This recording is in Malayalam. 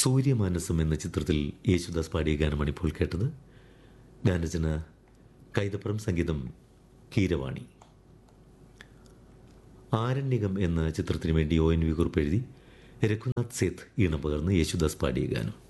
സൂര്യമാനസം എന്ന ചിത്രത്തിൽ യേശുദാസ് പാടിയ ഗാനമാണ് ഇപ്പോൾ കേട്ടത്. ഗാനരചന കൈതപ്പുറം, സംഗീതം കീരവാണി. ആരണ്യകം എന്ന ചിത്രത്തിന് വേണ്ടി ONV കുറിപ്പ് എഴുതി രഘുനാഥ് സേത്ത് ഈണം പകർന്ന് യേശുദാസ് പാടിയ ഗാനം.